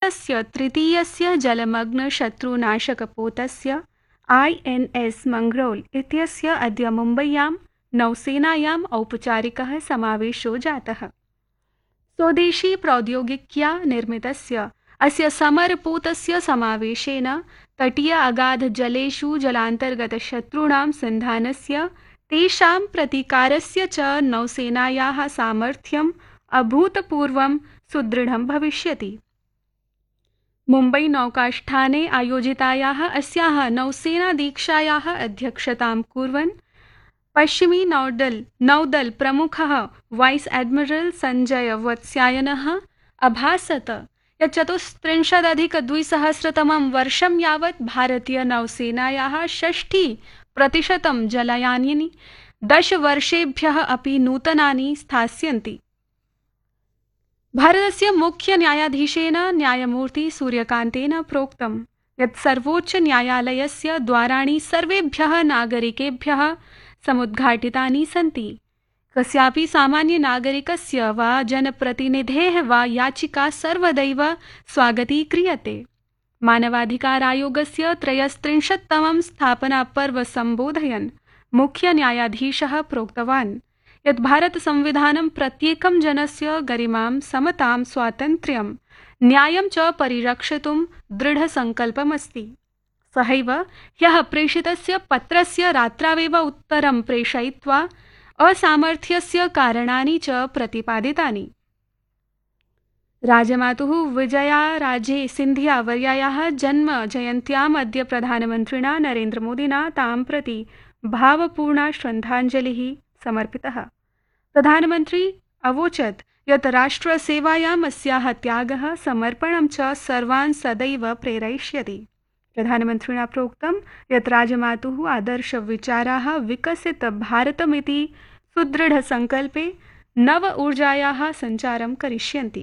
भारतस्य तृतीयस्य जलमग्नशत्रुनाशकपोतस्य INS मंगरोल इत्यस्य अद्य मुम्बय्यां नौसेनायाम् औपचारिकः समावेशो जातः। स्वदेशी प्रौद्योगिक्या निर्मितस्य अस्य समरपोतस्य समावेशेन तटीय अगाधजलेषु जलान्तर्गतशत्रूणां सन्धानस्य तेषां प्रतीकारस्य च नौसेनायाः सामर्थ्यम् अभूतपूर्वं सुदृढं भविष्यति। मुम्बई नौकाष्ठाने आयोजितायाः अस्याः नौसेनादीक्षायाः अध्यक्षतां कुर्वन् पश्चिमी नौदल प्रमुखः वाइस एडमिरल संजय वत्स्यायनः अभासत यत् 34,200 वर्षं यावत् भारतीय नौसेनायाः 60% जलयानानि 10 वर्षेभ्यः अपि नूतनानि स्थास्यन्ति। भारतस्य मुख्य न्यायाधीशेन न्यायमूर्ति सूर्यकान्तेन प्रोक्तं यत् सर्वोच्च न्यायालयस्य द्वाराणि सर्वेभ्यः नागरिकेभ्यः समुद्घाटितानि सन्ति। कस्यापि सामान्य नागरिकस्य वा जनप्रतिनिधेः वा याचिका सर्वदैव स्वागतीक्रियते। मानवाधिकार आयोगस्य 33तमं स्थापनापर्व सम्बोधयन् मुख्य न्यायाधीशः प्रोक्तवान् यत् भारत संविधानं प्रत्येकं जनस्य गरिमां, समतां, स्वातन्त्र्यं, न्यायं च परिरक्षितुं दृढसङ्कल्पमस्ति। सहैव ह्यः प्रेषितस्य पत्रस्य रात्रावेव उत्तरं प्रेषयित्वा असामर्थ्यस्य कारणानि च प्रतिपादितानि। राजमातुः विजयाराजे सिन्धिया वर्यायाः जन्म जयन्त्याम् अद्य प्रधानमन्त्रिणा नरेन्द्रमोदिना तां प्रति भावपूर्णा श्रद्धाञ्जलिः समर्पितः। प्रधानमन्त्री अवोचत् यत् राष्ट्रसेवायाम् अस्याः त्यागः, समर्पणं च सर्वान् सदैव प्रेरयिष्यति। प्रधानमन्त्रिणा प्रोक्तं यत् राजमातुः आदर्शविचाराः विकसित भारतमिति सुदृढसङ्कल्पे नव ऊर्जायाः सञ्चारं करिष्यन्ति।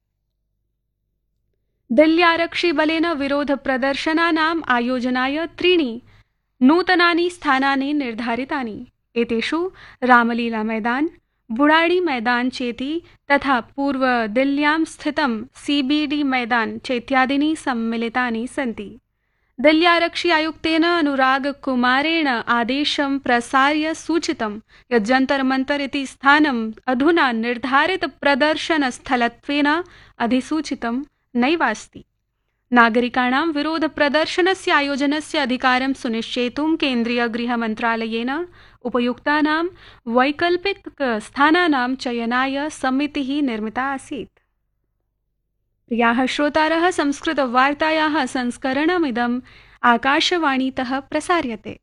दिल्ल्यारक्षिबलेन विरोधप्रदर्शनानाम् आयोजनाय 3 नूतनानि स्थानानि निर्धारितानि। एतेषु रामलीला मैदान, बुराड़ी मैदान चेति तथा पूर्व दिल्ल्यां स्थितं CBD मैदान चेत्यादीनि सम्मिलितानि सन्ति। दिल्ल्यारक्षि आयुक्तेन अनुराग कुमारेण आदेशं प्रसार्य सूचितं यत् जन्तर मन्तर इति स्थानम् अधुना निर्धारित प्रदर्शनस्थलत्वेन अधिसूचितं नैवास्ति। नागरिकाणां विरोध प्रदर्शनस्य आयोजनस्य अधिकारं सुनिश्चेतुं केन्द्रीय गृहमन्त्रालयेन उपयुक्तानां वैकल्पिकस्थानानां चयनाय समितिः निर्मिता आसीत्। प्रियाः श्रोतारः, संस्कृतवार्तायाः संस्करणमिदम् आकाशवाणीतः प्रसार्यते।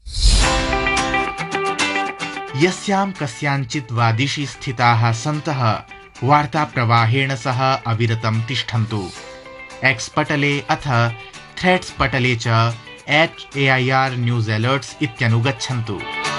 यस्यां कस्याञ्चित् वादिषि स्थिताः सन्तः वार्ताप्रवाहेण सह अविरतं तिष्ठन्तु। X पटले अथ थ्रेड्स् पटले च @AIR न्यूज़ अलर्ट्स् इत्यनुगच्छन्तु।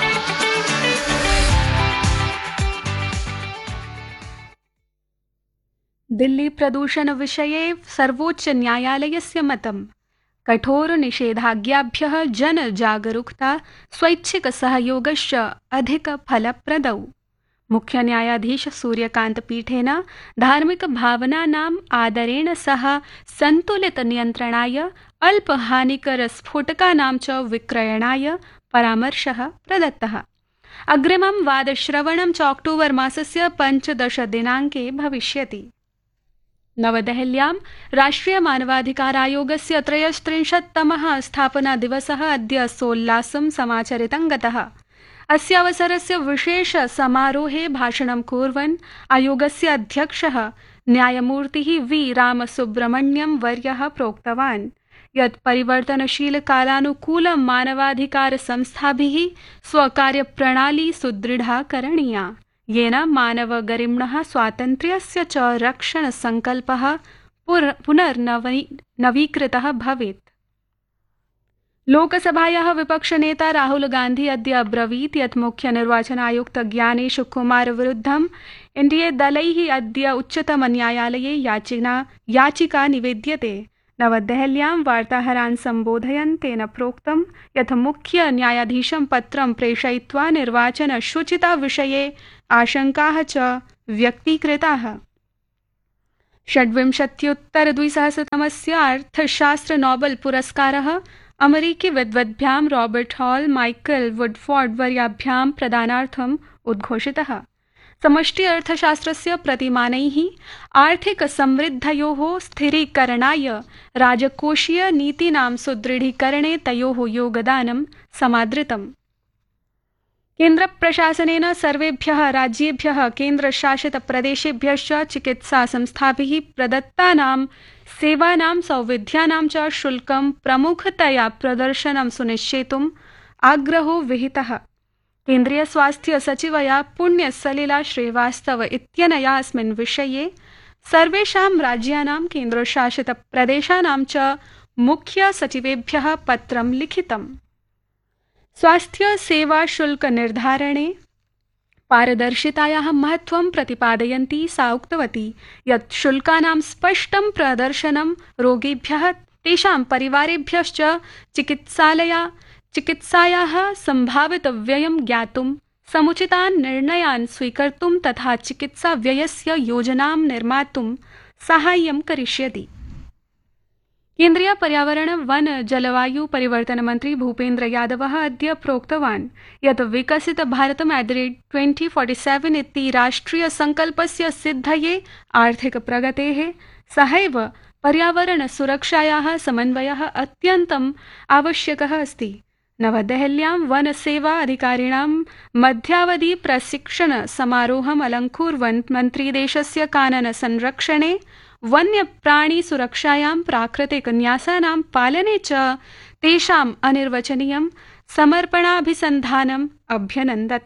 दिल्ली प्रदूषण विषये सर्वोच्च न्यायालयस्य मतं कठोर निषेधाज्ञाभ्यः जनजागरूकता स्वैच्छिक सहयोगश्च अधिक फलप्रदौ। मुख्य न्यायाधीश सूर्यकान्त पीठेन धार्मिक भावनानाम् आदरेण सह सन्तुलित नियन्त्रणाय अल्पहानिकर स्फोटकानां च विक्रयणाय परामर्शः प्रदत्तः। अग्रिमं वादश्रवणं च अक्टोबर् मासस्य 15 दिनाङ्के भविष्यति। नवदेहल्यां राष्ट्रिय मानवाधिकार आयोगस्य 33तमः स्थापनादिवसः अद्य सोल्लासं समाचरितं गतः। अस्यावसरस्य विशेष समारोहे भाषणं कुर्वन् आयोगस्य अध्यक्षः न्यायमूर्तिः वी रामसुब्रमण्यम वर्यः प्रोक्तवान् यत् परिवर्तनशील कालानुकूल मानवाधिकार संस्थाभिः स्वकार्यप्रणाली सुदृढा करणीया, येन मानवगरिम्णः स्वातन्त्र्यस्य च रक्षणसङ्कल्पः पुनर्नवीकृतः भवेत्। लोकसभायाः विपक्षनेता राहुल गांधी अद्य अब्रवीत् यत् मुख्य निर्वाचन आयुक्त ज्ञानेश कुमार विरुद्धं एनडीए दलैः अद्य उच्चतमन्यायालये याचिका निवेद्यते। नवदेहल्यां वार्ताहरान् सम्बोधयन् तेन प्रोक्तं यत् मुख्य न्यायाधीशं पत्रं प्रेषयित्वा निर्वाचन शुचिता विषये आशंकाः च व्यक्तीकृताः। षड्विंशत्युत्तर-द्विसहस्रतमस्य अर्थशास्त्र नोबेल् पुरस्कारः अमेरिकी विद्वद्भ्यां रॉबर्ट् हॉल माइकल वुडफॉर्ड वर्याभ्यां प्रदानार्थम् उद्घोषितः। समष्टि अर्थशास्त्रस्य प्रतिमानैः आर्थिकसमृद्धयोः स्थिरीकरणाय राजकोषीय नीतीनां सुदृढीकरणे तयोः योगदानं समादृतम्। केन्द्रप्रशासनेन सर्वेभ्यः राज्येभ्यः केन्द्रशासितप्रदेशेभ्यश्च चिकित्सासंस्थाभिः प्रदत्तानां सेवानां सौविध्यानां च शुल्कं प्रमुखतया प्रदर्शनं सुनिश्चेतुम् आग्रहो विहितः। केन्द्रीय स्वास्थ्य सचिवया पुण्यसलिला श्रीवास्तव इत्यनया अस्मिन् विषये सर्वेषां राज्यानां केन्द्रशासितप्रदेशानां च मुख्य सचिवेभ्यः पत्रं लिखितम्। स्वास्थ्य सेवा शुल्क निर्धारणे पारदर्शितायाः महत्त्वं प्रतिपादयन्ती सा उक्तवती यत् शुल्कानां स्पष्टं प्रदर्शनं रोगिभ्यः तेषां परिवारेभ्यश्च चिकित्सायाः सम्भावितव्ययं ज्ञातुं समुचितान् निर्णयान् स्वीकर्तुं तथा चिकित्साव्ययस्य योजनां निर्मातुं साहाय्यं करिष्यति। केन्द्रीय पर्यावरण वन जलवायु परिवर्तन मंत्री भूपेन्द्र यादवः अद्य प्रोक्तवान् यत् विकसित भारतम् @2047 इति राष्ट्रिय संकल्पस्य सिद्धये आर्थिक प्रगतेः सहैव पर्यावरण सुरक्षायाः समन्वयः अत्यन्तम् आवश्यकः अस्ति। नवदेहल्यां वनसेवा अधिकारिणां मध्यावधि प्रशिक्षण समारोहम् अलङ्कुर्वन् मन्त्री देशस्य कानन संरक्षणे वन्यप्राणी सुरक्षायां प्राकृतिकन्यासानां पालने च तेषाम् अनिर्वचनीयं समर्पणाभिसन्धानम् अभ्यनन्दत।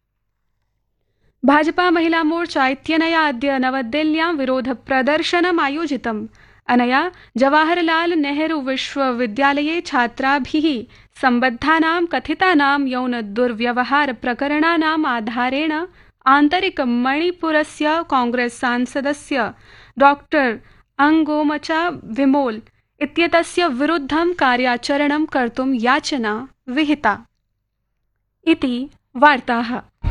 भाजपा महिला मोर्चा इत्यनया अद्य नवदिल्ल्यां विरोध प्रदर्शनम् आयोजितम्। अनया जवाहरलाल नेहरू विश्वविद्यालये छात्राभिः सम्बद्धानां कथितानां यौन दुर्व्यवहार प्रकरणानाम् आधारेण आन्तरिक मणिपुरस्य कांग्रेस सांसदस्य डॉक्टर अंगोमचा विमोल इत्येतस्य विरुद्धं कार्याचरणं कर्तुं याचना विहिता। इति वार्ताः।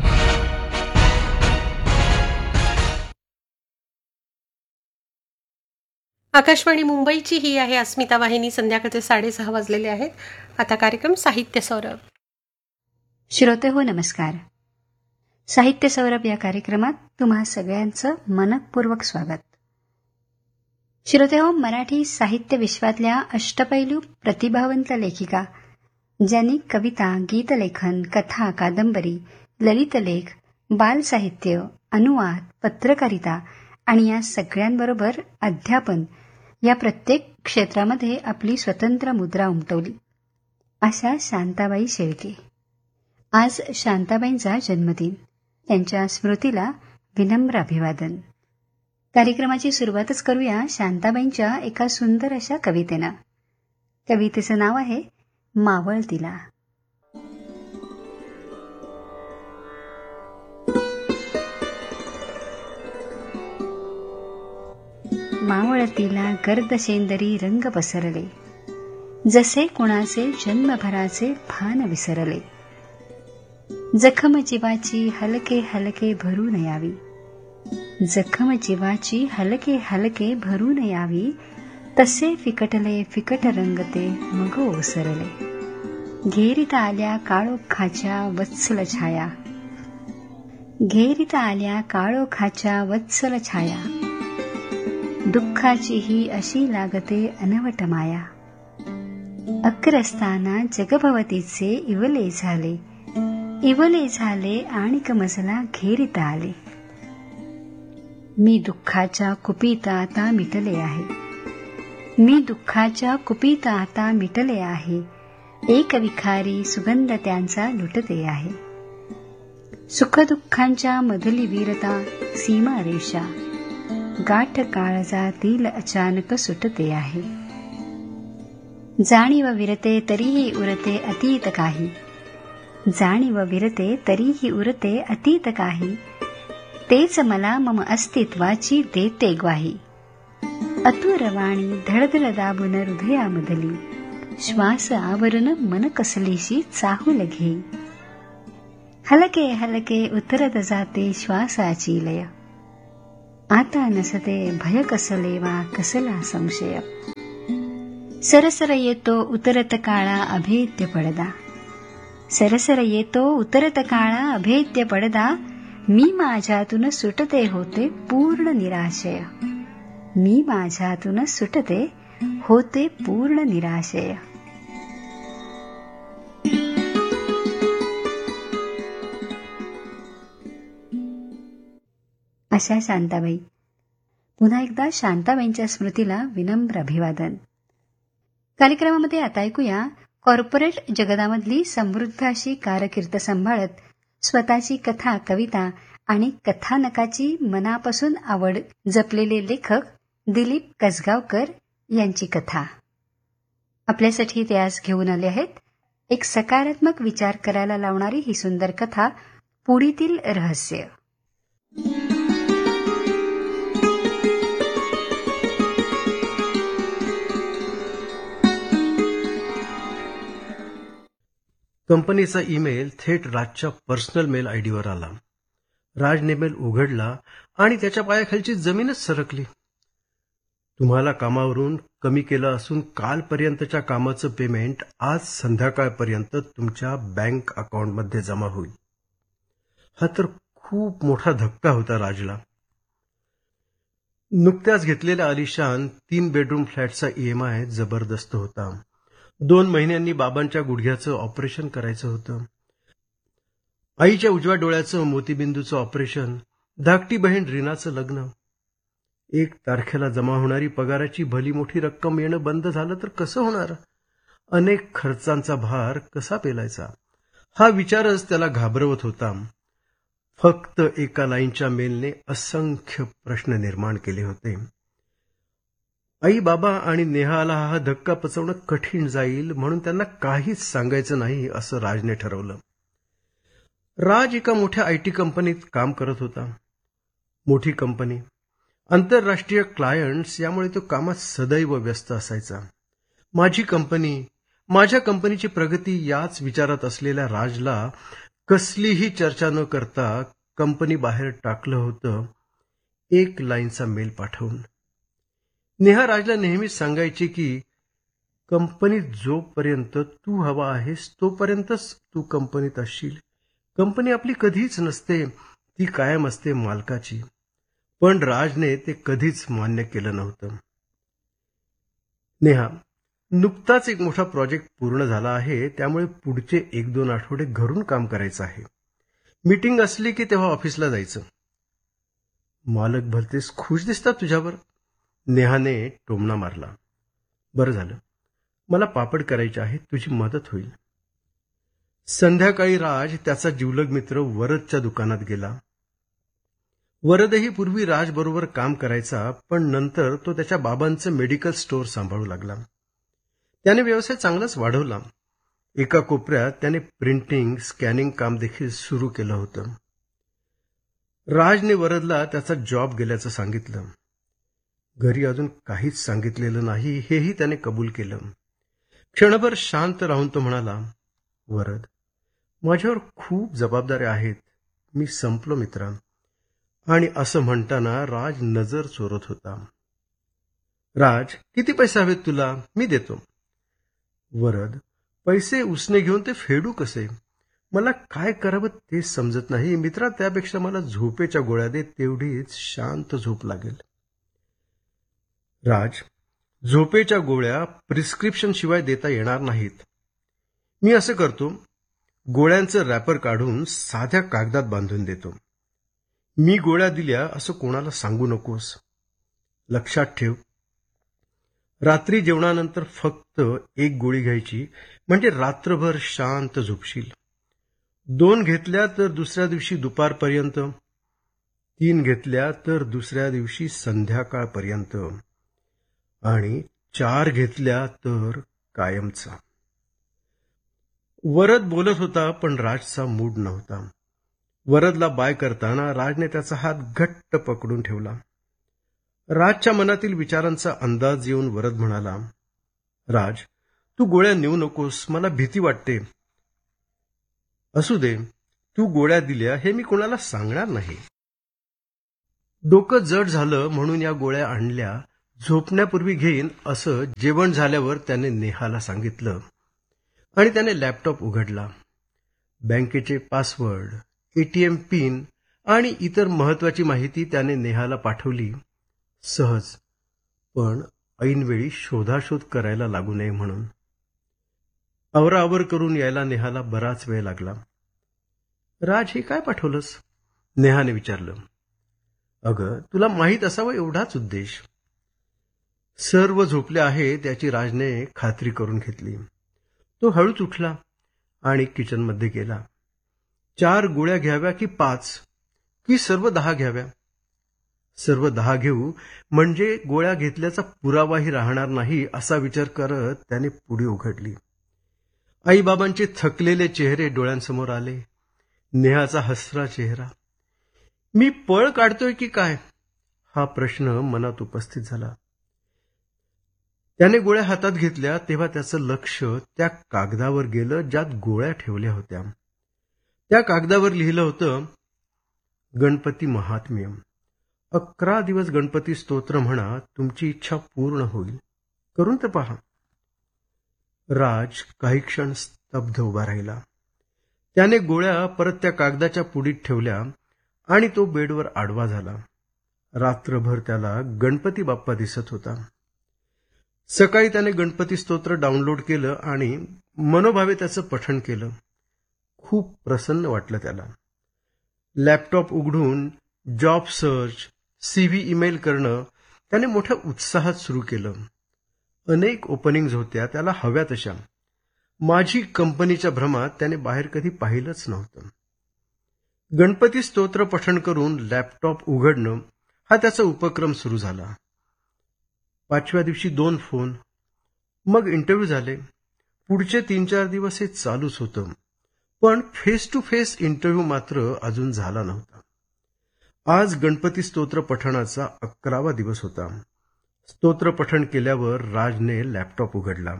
आकाशवाणी मुंबईची ही आहे अस्मिता वाहिनी. संध्याकाळचे 6:30 वाजलेले आहेत. आता कार्यक्रम साहित्य सौरभ. श्रोते हो नमस्कार. साहित्य सौरभ या कार्यक्रमात तुम्हा सगळ्यांचं मनपूर्वक स्वागत. श्रोते हो, मराठी साहित्य विश्वातल्या अष्टपैलू प्रतिभावंत लेखिका ज्यांनी कविता, गीतलेखन, कथा, कादंबरी, ललितलेख, बालसाहित्य, अनुवाद, पत्रकारिता आणि या सगळ्यांबरोबर अध्यापन या प्रत्येक क्षेत्रामध्ये आपली स्वतंत्र मुद्रा उमटवली अशा शांताबाई शेळके. आज शांताबाईंचा जन्मदिन. त्यांच्या स्मृतीला विनम्र अभिवादन. कार्यक्रमाची सुरुवातच करूया शांताबाईंच्या एका सुंदर अशा कवितेनं. कवितेचं नाव आहे मावळतीला. मावळतीला गर्द शेंदरी रंग पसरले, जसे कुणाचे जन्मभराचे भान विसरले. जखम जीवाची हलके हलके भरून यावी, जखम जीवाची हलके हलके भरून यावी. तसे फिकटले फिकट रंगते मग ओसरले. घेरीत आल्या काळोखाच्या वत्सल छाया, घेरीत आल्या काळोखाच्या वत्सल छाया. दुःखाची ही अशी लागते अनवट माया. अक्रस्ताना जगभवतीचे इवले झाले, इवले झाले आणिक मजला घेरीत आले. मी दुःखाच्या कुपीत आता मिटले आहे, मी दुःखाच्या कुपीत आता मिटले आहे. एक विखारी सुगंध त्यांचा लुटते आहे. सुखदुःखांच्या मधली वीरता सीमा रेषा, गाठ काळजातील अचानक सुटते आहे. जाणीव विरते तरीही उरते अतीत काही, जाणीव विरते तरीही उरते अतीत काही. तेच मला मम अस्तित्वाची देते ग्वाही. अतुरवाणी धडधड दाबून हृदयामधली, श्वास आवरण मन कसलीशी चाहूल घे. हलके हलके उतरत जाते श्वासाची लय. आता नसते भय कसले वा कसला संशय. सरसर येतो उतरत काळा अभेद्य पडदा. सरसर येतो उतरत काळा अभेद्य पडदा. मी माझ्यातून सुटते होते पूर्ण निराशय. मी माझ्यातून सुटते होते पूर्ण निराशय. अशा शांताबाई. पुन्हा एकदा शांताबाईंच्या स्मृतीला विनम्र अभिवादन. कार्यक्रमामध्ये आता ऐकूया कॉर्पोरेट जगतामधली समृद्ध अशी कारकीर्द सांभाळत स्वतःची कथा, कविता आणि कथानकाची मनापासून आवड जपलेले लेखक दिलीप कसगावकर यांची कथा. आपल्यासाठी ते आज घेऊन आले आहेत. एक सकारात्मक विचार करायला लावणारी ही सुंदर कथा, पुढीतील रहस्य. कंपनीचा ईमेल थेट राजच्या पर्सनल मेल आयडीवर आला. राजने मेल उघडला आणि त्याच्या पायाखालची जमीनच सरकली. तुम्हाला कामावरून कमी केलं असून कालपर्यंतच्या कामाचं पेमेंट आज संध्याकाळपर्यंत तुमच्या बँक अकाउंटमध्ये जमा होईल. हा तर खूप मोठा धक्का होता राजला. नुकत्याच घेतलेल्या आलिशान 3 बेडरूम फ्लॅटचा EMI जबरदस्त होता. 2 महिन्यांनी बाबांच्या गुडघ्याचं ऑपरेशन करायचं होतं. आईच्या उजव्या डोळ्याचं मोतीबिंदूचं ऑपरेशन, धाकटी बहीण रीनाचं लग्न. 1 तारखेला जमा होणारी पगाराची भली मोठी रक्कम येणं बंद झालं तर कसं होणार? अनेक खर्चांचा भार कसा पेलायचा? हा विचारच त्याला घाबरवत होता. फक्त एका लाईनच्या मेलने असंख्य प्रश्न निर्माण केले होते. आई, बाबा आणि नेहाला हा धक्का पचवणं कठीण जाईल म्हणून त्यांना काहीच सांगायचं नाही असं राजने ठरवलं. राज एका मोठ्या IT कंपनीत काम करत होता. मोठी कंपनी, आंतरराष्ट्रीय क्लायंट्स, यामुळे तो कामात सदैव व्यस्त असायचा. माझी कंपनी, माझ्या कंपनीची प्रगती याच विचारात असलेल्या राजला कसलीही चर्चा न करता कंपनी बाहेर टाकलं होतं 1 लाईनचा मेल पाठवून. नेहा राजला नेहमीच सांगायची की कंपनीत जोपर्यंत तू हवा आहेस तोपर्यंतच तू कंपनीत असशील. कंपनी आपली कधीच नसते, ती कायम असते मालकाची. पण राजने ते कधीच मान्य केलं नव्हतं. नेहा, नुकताच एक मोठा प्रोजेक्ट पूर्ण झाला आहे, त्यामुळे पुढचे 1-2 आठवडे घरून काम करायचं आहे. मीटिंग असली की तेव्हा ऑफिसला जायचं. मालक भलतेच खुश दिसतात तुझ्यावर, नेहाने टोमणा मारला. बरं झालं, मला पापड करायचे आहे, तुझी मदत होईल. संध्याकाळी राज त्याचा जिवलग मित्र वरदच्या दुकानात गेला. वरदही पूर्वी राजबरोबर काम करायचा, पण नंतर तो त्याच्या बाबांचं मेडिकल स्टोअर सांभाळू लागला. त्याने व्यवसाय चांगलाच वाढवला. एका कोपऱ्यात त्याने प्रिंटिंग, स्कॅनिंग काम देखील सुरू केलं होतं. राजने वरदला त्याचा जॉब गेल्याचं सांगितलं. घरी अजून काहीच सांगितलेलं नाही हेही त्याने कबूल केलं. क्षणभर शांत राहून तो म्हणाला, वरद, माझ्यावर खूप जबाबदाऱ्या आहेत, मी संपलो मित्रा. आणि असं म्हणताना राज नजर चोरत होता. राज, किती पैसे हवेत तुला? मी देतो. वरद, पैसे उसने घेऊन ते फेडू कसे? मला काय करावं ते समजत नाही मित्रा, त्यापेक्षा मला झोपेच्या गोळ्या दे, तेवढीच शांत झोप लागेल. राज, झोपेच्या गोळ्या प्रिस्क्रिप्शन शिवाय देता येणार नाहीत. मी असं करतो, गोळ्यांचं रॅपर काढून साध्या कागदात बांधून देतो. मी गोळ्या दिल्या असं कोणाला सांगू नकोस. लक्षात ठेव, रात्री जेवणानंतर फक्त 1 गोळी घ्यायची, म्हणजे रात्रभर शांत झोपशील. 2 घेतल्या तर दुसऱ्या दिवशी दुपारपर्यंत, 3 घेतल्या तर दुसऱ्या दिवशी संध्याकाळपर्यंत, आणि 4 घेतल्या तर कायमचा. वरद बोलत होता, पण राजचा मूड नव्हता. वरदला बाय करताना राजने त्याचा हात घट्ट पकडून ठेवला. राजच्या मनातील विचारांचा अंदाज येऊन वरद म्हणाला, राज, तू गोळ्या नेऊ नकोस, मला भीती वाटते. असू दे, तू गोळ्या दिल्या हे मी कोणाला सांगणार नाही. डोकं जड झालं म्हणून या गोळ्या आणल्या, झोपण्यापूर्वी घेईन असं जेवण झाल्यावर त्याने नेहाला सांगितलं आणि त्याने लॅपटॉप उघडला. बँकेचे पासवर्ड, एटीएम पिन आणि इतर महत्वाची माहिती त्याने नेहाला पाठवली. सहज, पण ऐनवेळी शोधाशोध करायला लागू नये म्हणून. आवराआवर करून यायला नेहाला बराच वेळ लागला. राज, हे काय पाठवलंस? नेहाने विचारलं. अगं, तुला माहीत असावं एवढाच उद्देश. सर्व झोपले आहे त्याची राजने खात्री करून घेतली. तो हळूच उठला आणि किचनमध्ये गेला. 4 गोळ्या घ्याव्या की 5 की सर्व 10 घ्याव्या? सर्व 10 घेऊ म्हणजे गोळ्या घेतल्याचा पुरावाही राहणार नाही असा विचार करत त्याने पुडी उघडली. आईबाबांचे थकलेले चेहरे डोळ्यांसमोर आले. नेहाचा हसरा चेहरा. मी पळ काढतोय की काय, हा प्रश्न मनात उपस्थित झाला. त्याने गोळ्या हातात घेतल्या तेव्हा त्याचं लक्ष त्या कागदावर गेलं ज्यात गोळ्या ठेवल्या होत्या. त्या कागदावर लिहिलं होतं, गणपती महात्म्य. 11 दिवस गणपती स्तोत्र म्हणा, तुमची इच्छा पूर्ण होईल. करून तर पहा. राज काही क्षण स्तब्ध उभा राहिला. त्याने गोळ्या परत त्या कागदाच्या पुडीत ठेवल्या आणि तो बेडवर आडवा झाला. रात्रभर त्याला गणपती बाप्पा दिसत होता. सकाळी त्याने गणपती स्तोत्र डाउनलोड केलं आणि मनोभावे त्याचं पठण केलं. खूप प्रसन्न वाटलं त्याला. लॅपटॉप उघडून जॉब सर्च, CV ईमेल करणं त्याने मोठ्या उत्साहात सुरू केलं. अनेक ओपनिंग्ज होत्या त्याला हव्या तशा. माझी कंपनीच्या भ्रमात त्याने बाहेर कधी पाहिलंच नव्हतं. गणपती स्तोत्र पठण करून लॅपटॉप उघडणं हा त्याचा उपक्रम सुरू झाला. 5व्या दिवशी 2 फोन, मग इंटरव्ह्यू झाले. पुढचे 3-4 दिवस हे चालूच होतं. पण फेस टू फेस इंटरव्ह्यू मात्र अजून झाला नव्हता. आज गणपती स्तोत्र पठणाचा 11वा दिवस होता. स्तोत्र पठण केल्यावर राजने लॅपटॉप उघडला.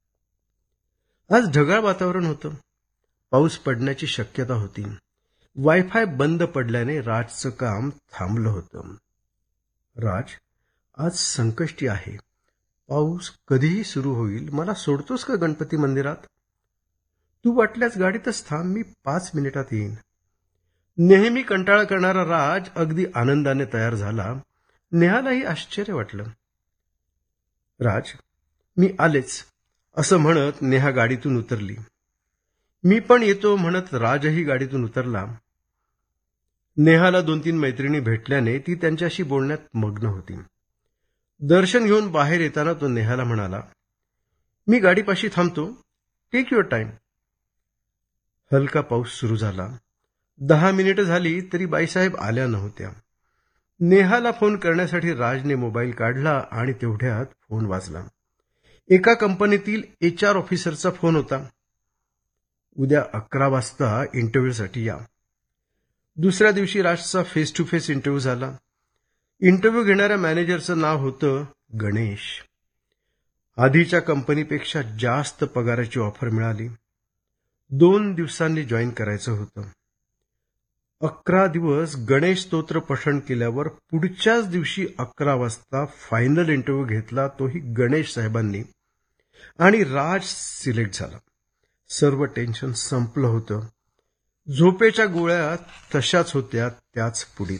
आज ढगाळ वातावरण होतं. पाऊस पडण्याची शक्यता होती. वायफाय बंद पडल्याने राजचं काम थांबलं होतं. राज, आज संकष्टी आहे. पाऊस कधीही सुरू होईल. मला सोडतोस का गणपती मंदिरात? तू वाटल्यास गाडीतच थांब, मी 5 मिनिटात येईन. नेहमी कंटाळा करणारा राज अगदी आनंदाने तयार झाला. नेहालाही आश्चर्य वाटलं. राज, मी आलेच असं म्हणत नेहा गाडीतून उतरली. मी पण येतो म्हणत राजही गाडीतून उतरला. नेहाला 2-3 मैत्रिणी भेटल्याने ती त्यांच्याशी बोलण्यात मग्न होती. दर्शन घेऊन बाहेर येताना तो नेहाला म्हणाला, मी गाडीपाशी थांबतो, टेक युअर टाइम. हलका पाऊस सुरू झाला. 10 मिनिटं झाली तरी बाईसाहेब आल्या नव्हत्या. नेहाला फोन करण्यासाठी राजने मोबाईल काढला आणि तेवढ्यात फोन वाजला. एका कंपनीतील HR ऑफिसरचा फोन होता. उद्या 11 वाजता इंटरव्ह्यूसाठी या. दुसऱ्या दिवशी राजचा फेस टू फेस इंटरव्ह्यू झाला. इंटरव्ह्यू घेणाऱ्या मॅनेजरचं नाव होतं गणेश. आधीच्या कंपनीपेक्षा जास्त पगाराची ऑफर मिळाली. 2 दिवसांनी जॉईन करायचं होतं. 11 दिवस गणेश स्तोत्र पठण केल्यावर पुढच्याच दिवशी 11 वाजता फायनल इंटरव्ह्यू घेतला, तोही गणेश साहेबांनी, आणि राज सिलेक्ट झाला. सर्व टेन्शन संपलं होतं. झोपेच्या गोळ्या तशाच होत्या त्याच पुढीत.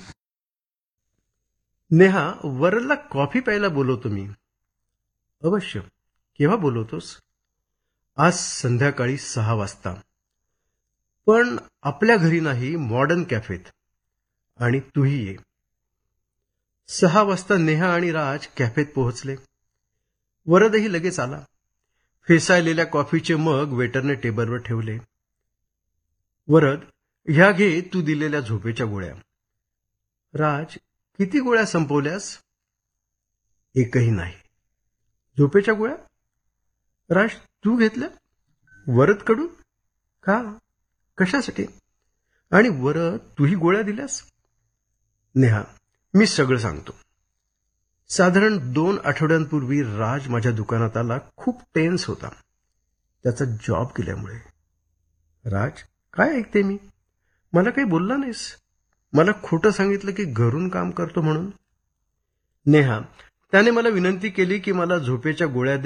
नेहा, वरदला कॉफी प्यायला बोलवतो मी. अवश्य. केव्हा बोलवतोस? आज संध्याकाळी 6 वाजता. पण आपल्या घरी नाही, मॉडर्न कॅफेत. आणि तूही ये. 6 वाजता नेहा आणि राज कॅफेत पोहोचले. वरदही लगेच आला. फेसाळलेल्या कॉफीचे मग वेटरने टेबलवर ठेवले. वरद, ह्या घे तू दिलेल्या झोपेच्या गोळ्या. राज, किती गोळ्या संपवल्यास? एकही नाही. झोपेच्या गोळ्या? राज, तू घेतल्या? वरदकडून? का? कशासाठी? आणि वरद, तूही गोळ्या दिल्यास? नेहा, मी सगळं सांगतो. साधारण 2 आठवड्यांपूर्वी राज माझ्या दुकानात आला. खूप टेन्स होता त्याचा जॉब गेल्यामुळे. राज, काय ऐकते मी? मला काही बोलला नाहीस? मला खोटं सांगितलं की घरून काम करतो म्हणून. नेहा, त्याने मला विनंती केली की मला झोपेच्या गोळ्या